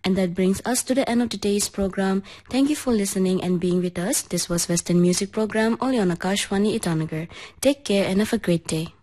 And that brings us to the end of today's program. Thank you for listening and being with us. This was Western Music Program only on Akashvani Itanagar. Take care and have a great day.